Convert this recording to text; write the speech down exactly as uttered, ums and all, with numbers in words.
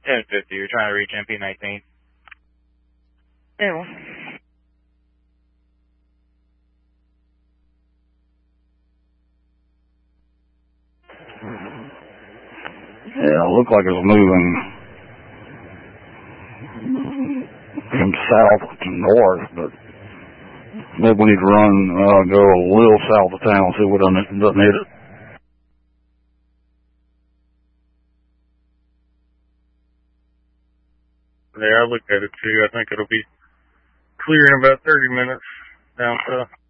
ten fifty, you're trying to reach M P nineteen. Yeah. Yeah, it looked like it was moving from south to north, but maybe we need to run, uh, go a little south of town, see what doesn't, doesn't hit it. Yeah, I looked at it too. I think it'll be clear in about thirty minutes down south.